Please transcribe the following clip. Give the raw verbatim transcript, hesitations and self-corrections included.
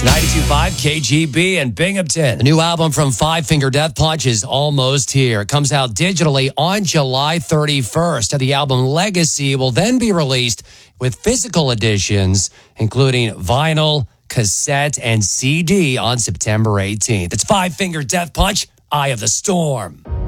ninety-two point five K G B and Binghamton. The new album from Five Finger Death Punch is almost here. It comes out digitally on July thirty-first. And the album Legacy will then be released with physical editions, including vinyl, cassette, and C D on September eighteenth. It's Five Finger Death Punch, Eye of the Storm.